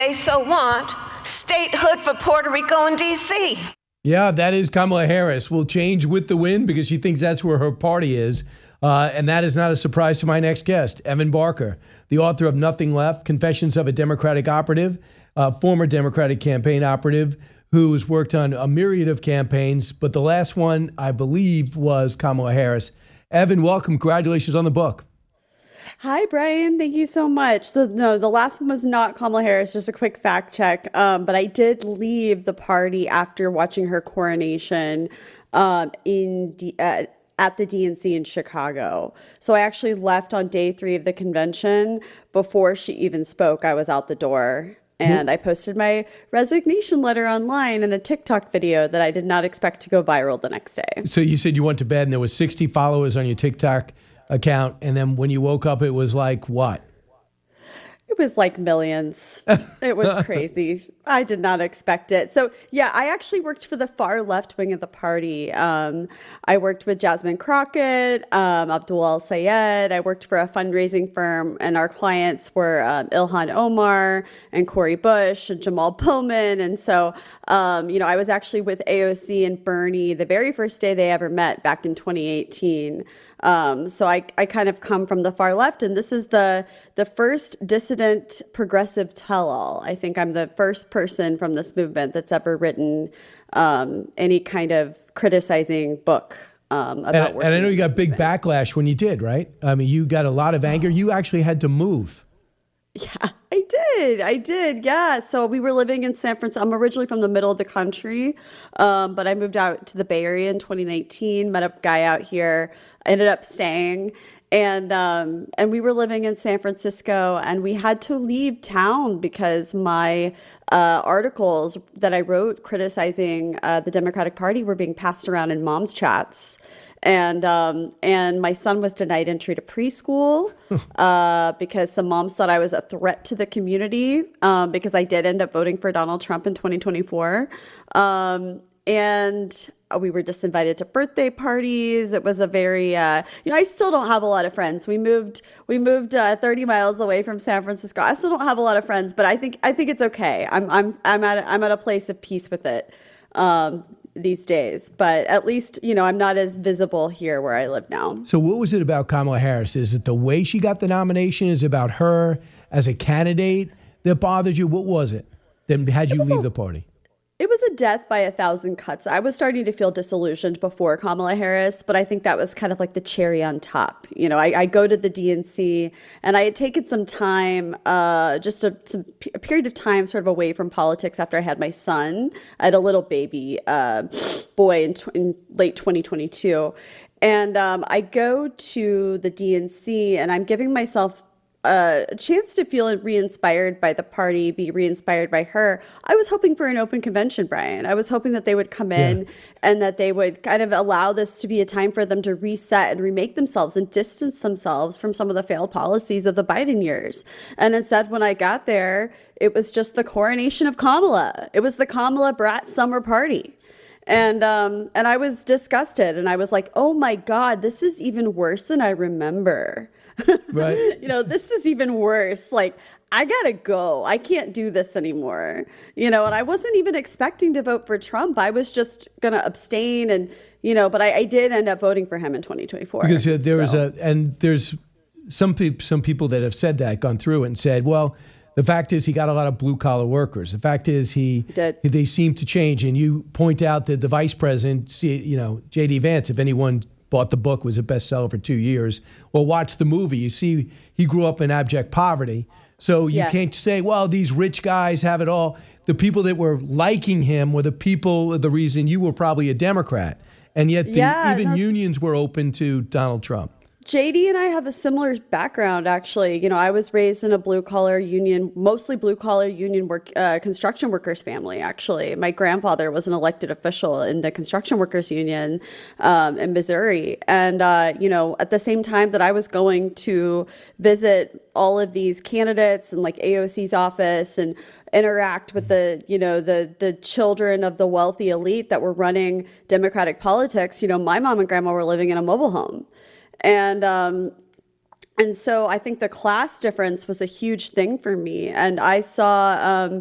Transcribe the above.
they so want, statehood for Puerto Rico and D.C. Yeah, that is Kamala Harris. Will change with the wind because she thinks that's where her party is. And that is not a surprise to my next guest, Evan Barker, the author of Nothing Left, Confessions of a Democratic Operative, former Democratic campaign operative who's worked on a myriad of campaigns. But the last one, I believe, was Kamala Harris. Evan, welcome. Congratulations on the book. Hi, Brian. Thank you so much. So, no, the last one was not Kamala Harris, just a quick fact check. But I did leave the party after watching her coronation at the DNC in Chicago. So I actually left on day 3 of the convention. Before she even spoke, I was out the door. And I posted my resignation letter online in a TikTok video that I did not expect to go viral the next day. So you said you went to bed and there was 60 followers on your TikTok account, and then when you woke up, it was like what? It was like millions. It was crazy. I did not expect it. So yeah, I actually worked for the far left wing of the party. I worked with Jasmine Crockett, Abdul El-Sayed. I worked for a fundraising firm, and our clients were Ilhan Omar and Cori Bush and Jamal Bowman. And so, I was actually with AOC and Bernie the very first day they ever met back in 2018. So I kind of come from the far left, and this is the first dissident progressive tell-all. I think I'm the first person from this movement that's ever written any kind of criticizing book about working. And I know you got big backlash when you did, right? I mean, you got a lot of anger. You actually had to move. Yeah, I did. Yeah. So we were living in San Francisco. I'm originally from the middle of the country, but I moved out to the Bay Area in 2019, met a guy out here, ended up staying. And we were living in San Francisco, and we had to leave town because my articles that I wrote criticizing the Democratic Party were being passed around in mom's chats. And my son was denied entry to preschool because some moms thought I was a threat to the community because I did end up voting for Donald Trump in 2024. And we were disinvited to birthday parties. It was a very, I still don't have a lot of friends. We moved 30 miles away from San Francisco. I still don't have a lot of friends, but I think it's okay. I'm at a place of peace with it these days. But at least, I'm not as visible here where I live now. So what was it about Kamala Harris? Is it the way she got the nomination? Is it about her as a candidate that bothered you? What was it that had you leave the party? It was a death by 1,000 cuts. I was starting to feel disillusioned before Kamala Harris, but I think that was kind of like the cherry on top. I go to the DNC, and I had taken some time, just a period of time sort of away from politics after I had my son. I had a little baby boy in late 2022. And I go to the DNC, and I'm giving myself a chance to feel re-inspired by the party, be re-inspired by her. I was hoping for an open convention, Brian. I was hoping that they would come in and that they would kind of allow this to be a time for them to reset and remake themselves and distance themselves from some of the failed policies of the Biden years. And instead, when I got there, it was just the coronation of Kamala. It was the Kamala Brat summer party. And I was disgusted, and I was like, oh my God, this is even worse than I remember. Right. This is even worse. Like, I gotta go. I can't do this anymore. And I wasn't even expecting to vote for Trump. I was just gonna abstain, and but I did end up voting for him in 2024. Because there's some people that have said that, gone through and said, well, the fact is he got a lot of blue collar workers. The fact is they seem to change. And you point out that the vice president, J.D. Vance, if anyone bought the book, was a bestseller for 2 years. Well, watch the movie. You see, he grew up in abject poverty. So you can't say, well, these rich guys have it all. The people that were liking him were the reason you were probably a Democrat. And yet even unions were open to Donald Trump. JD and I have a similar background, actually. I was raised in a blue-collar union, mostly blue-collar union construction workers family, actually. My grandfather was an elected official in the construction workers union in Missouri. And, at the same time that I was going to visit all of these candidates and like AOC's office and interact with the children of the wealthy elite that were running Democratic politics, my mom and grandma were living in a mobile home. And And so I think the class difference was a huge thing for me. And I saw